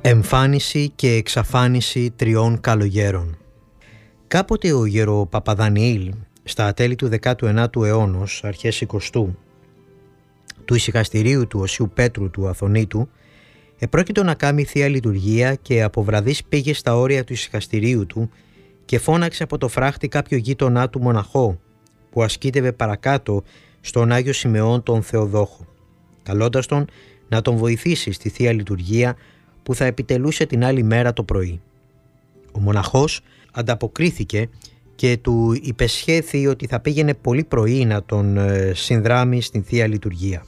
Εμφάνιση και εξαφάνιση τριών καλογέρων. Κάποτε ο γερο-Παπαδανιήλ, στα τέλη του 19ου αιώνος, αρχές 20ου, του ησυχαστηρίου του Οσίου Πέτρου του Αθωνίτου, επρόκειτο να κάνει θεία λειτουργία και από βραδείς πήγε στα όρια του ησυχαστηρίου του και φώναξε από το φράχτη κάποιο γείτονά του μοναχό που ασκήτευε παρακάτω στον Άγιο Σιμεών τον Θεοδόχο, καλώντας τον να τον βοηθήσει στη θεία λειτουργία που θα επιτελούσε την άλλη μέρα το πρωί. Ο μοναχός ανταποκρίθηκε και του υπεσχέθη ότι θα πήγαινε πολύ πρωί να τον συνδράμει στην θεία λειτουργία.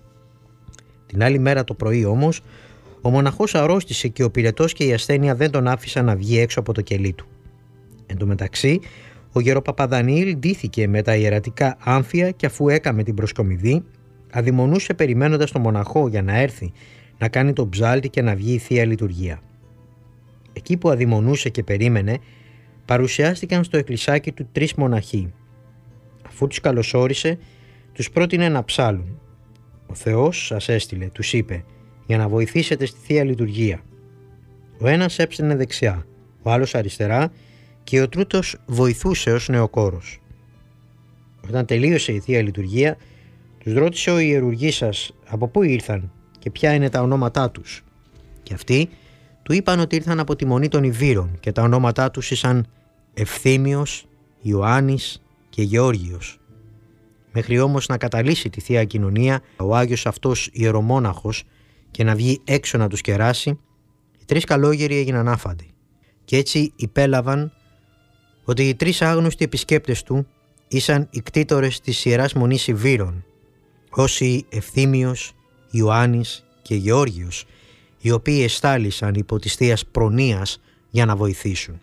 Την άλλη μέρα το πρωί όμως ο μοναχός αρρώστησε και ο πυρετός και η ασθένεια δεν τον άφησαν να βγει έξω από το κελί του. Εν τω μεταξύ ο γερο-Παπαδανιήλ ντύθηκε με τα ιερατικά άμφια και αφού έκαμε την προσκομιδή αδειμονούσε περιμένοντας τον μοναχό για να έρθει να κάνει τον ψάλτη και να βγει η θεία λειτουργία. Εκεί που αδειμονούσε και περίμενε, παρουσιάστηκαν στο εκκλησάκι του 3 μοναχοί. Αφού τους καλωσόρισε, τους πρότεινε να ψάλουν. «Ο Θεός σας έστειλε», τους είπε, «για να βοηθήσετε στη θεία λειτουργία». Ο ένας έψαινε δεξιά, ο άλλος αριστερά και ο τρίτος βοηθούσε ως νεοκόρος. Όταν τελείωσε η θεία λειτουργία, τους ρώτησε ο ιερουργής σας από πού ήρθαν και ποια είναι τα ονόματά τους. Και αυτοί του είπαν ότι ήρθαν από τη Μονή των Ιβύρων και τα ονόματά τους ήσαν Ευθύμιος, Ιωάννης και Γεώργιος. Μέχρι όμως να καταλύσει τη θεία κοινωνία ο Άγιος αυτός ιερομόναχος και να βγει έξω να τους κεράσει, οι 3 καλόγεροι έγιναν άφαντοι. Και έτσι υπέλαβαν ότι οι 3 άγνωστοι επισκέπτες του ήσαν οι κτήτορες της Ιεράς Μονής Ιβύρων, όσοι Ευθύμιος, Ιωάννης και Γεώργιος, οι οποίοι εστάλησαν υπό της θείας προνοίας για να βοηθήσουν.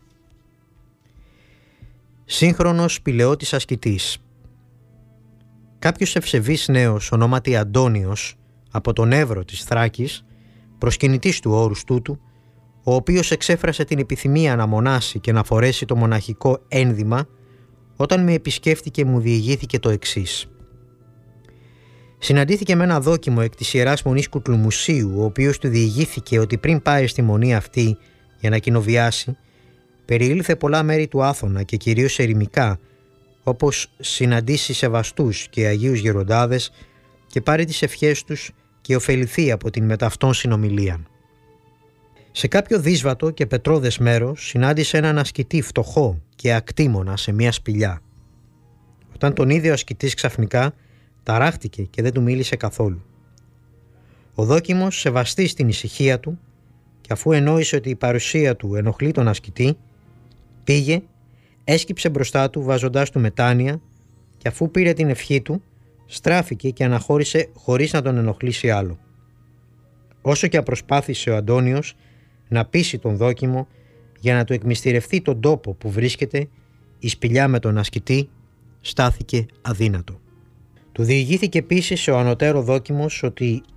Σύγχρονος πηλαιώτης ασκητής. Κάποιος ευσεβής νέος ονόματι Αντώνιος από τον Εύρο της Θράκης, προσκυνητής του όρους τούτου, ο οποίος εξέφρασε την επιθυμία να μονάσει και να φορέσει το μοναχικό ένδυμα, όταν με επισκέφτηκε μου διηγήθηκε το εξής. Συναντήθηκε με ένα δόκιμο εκ της Ιεράς Μονής Κουτλουμουσίου, ο οποίος του διηγήθηκε ότι πριν πάει στη μονή αυτή για να κοινοβιάσει, περιήλθε πολλά μέρη του Άθωνα και κυρίως ερημικά, όπως συναντήσει σεβαστούς και αγίους γεροντάδες και πάρει τις ευχές τους και ωφεληθεί από την μεταυτόν συνομιλία. Σε κάποιο δύσβατο και πετρώδες μέρος συνάντησε έναν ασκητή φτωχό και ακτήμονα σε μια σπηλιά. Όταν τον είδε ο ασκητής ξαφνικά, ταράχτηκε και δεν του μίλησε καθόλου. Ο δόκιμος, σεβαστής στην ησυχία του και αφού ενόησε ότι η παρουσία του ενοχλεί τον ασκητή, πήγε, έσκυψε μπροστά του βάζοντάς του μετάνοια και αφού πήρε την ευχή του, στράφηκε και αναχώρησε χωρίς να τον ενοχλήσει άλλο. Όσο και απροσπάθησε ο Αντώνιος να πείσει τον δόκιμο για να του εκμυστηρευτεί τον τόπο που βρίσκεται, η σπηλιά με τον ασκητή στάθηκε αδύνατο. Του διηγήθηκε επίσης ο ανωτέρω δόκιμος ότι